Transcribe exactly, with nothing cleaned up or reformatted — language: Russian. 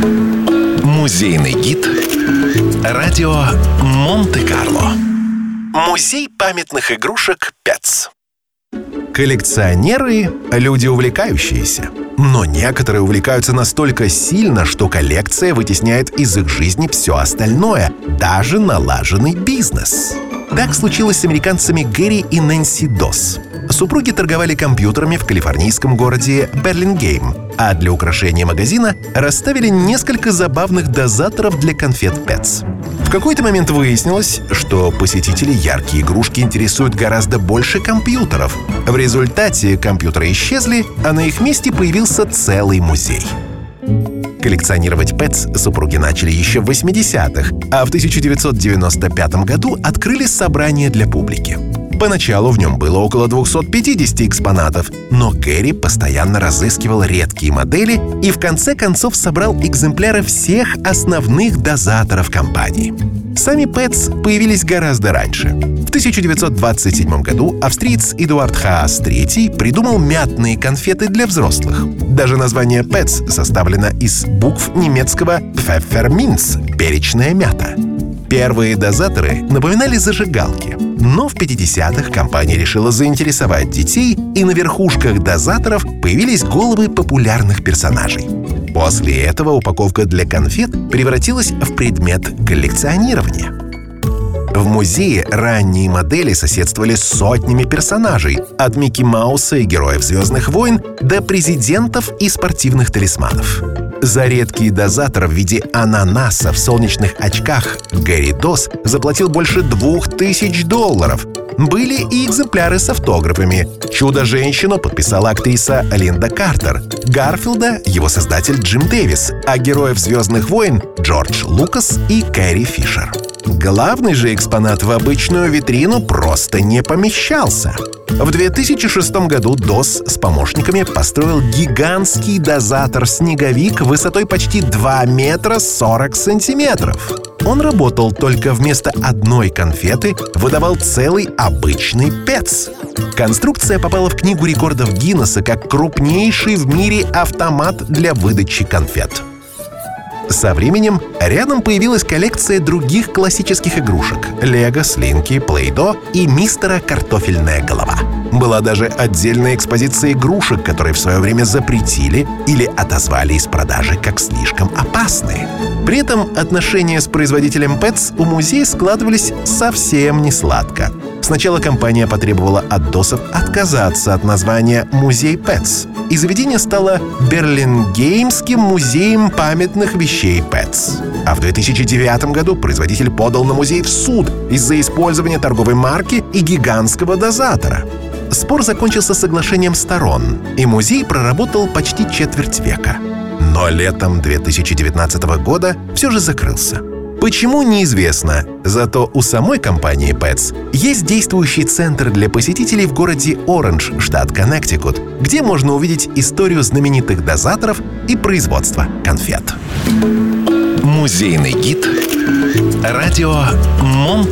Музейный гид радио Монте-Карло. Музей памятных игрушек Петс. Коллекционеры – люди увлекающиеся. Но некоторые увлекаются настолько сильно, что коллекция вытесняет из их жизни все остальное, даже налаженный бизнес. Так случилось с американцами Гэри и Нэнси Дос. Супруги торговали компьютерами в калифорнийском городе Берлингейм, а для украшения магазина расставили несколько забавных дозаторов для конфет Петс. В какой-то момент выяснилось, что посетителей яркие игрушки интересуют гораздо больше компьютеров. В результате компьютеры исчезли, а на их месте появился целый музей. Коллекционировать Петс супруги начали еще в восьмидесятых, а в тысяча девятьсот девяносто пятом году открыли собрание для публики. Поначалу в нем было около двухсот пятидесяти экспонатов, но Гэри постоянно разыскивал редкие модели и в конце концов собрал экземпляры всех основных дозаторов компании. Сами Петс появились гораздо раньше. В тысяча девятьсот двадцать седьмом году австриец Эдуард Хаас третий придумал мятные конфеты для взрослых. Даже название Петс составлено из букв немецкого «Pfefferminz» — перечная мята. Первые дозаторы напоминали зажигалки, но в пятидесятых компания решила заинтересовать детей, и на верхушках дозаторов появились головы популярных персонажей. После этого упаковка для конфет превратилась в предмет коллекционирования. В музее ранние модели соседствовали с сотнями персонажей, от Микки Мауса и героев «Звездных войн» до президентов и спортивных талисманов. За редкий дозатор в виде ананаса в солнечных очках Гэри Дос заплатил больше двух тысяч долларов. Были и экземпляры с автографами. «Чудо-женщину» подписала актриса Линда Картер, Гарфилда — его создатель Джим Дэвис, а героев «Звездных войн» — Джордж Лукас и Кэрри Фишер. Главный же экспонат в обычную витрину просто не помещался. В две тысячи шестом году Дос с помощниками построил гигантский дозатор «Снеговик» высотой почти два метра сорок сантиметров. Он работал, только вместо одной конфеты выдавал целый обычный Петс. Конструкция попала в книгу рекордов Гиннесса как крупнейший в мире автомат для выдачи конфет. Со временем рядом появилась коллекция других классических игрушек — Лего, Слинки, Плей-До и мистера Картофельная голова. Была даже отдельная экспозиция игрушек, которые в свое время запретили или отозвали из продажи как слишком опасные. При этом отношения с производителем Петс у музея складывались совсем не сладко. Сначала компания потребовала от Досов отказаться от названия «Музей Петс», и заведение стало Берлингеймским музеем памятных вещей Петс. А в две тысячи девятом году производитель подал на музей в суд из-за использования торговой марки и гигантского дозатора. Спор закончился соглашением сторон, и музей проработал почти четверть века. Но летом две тысячи девятнадцатого года все же закрылся. Почему, неизвестно, зато у самой компании Петс есть действующий центр для посетителей в городе Оранж, штат Коннектикут, где можно увидеть историю знаменитых дозаторов и производства конфет. Музейный гид радио Монте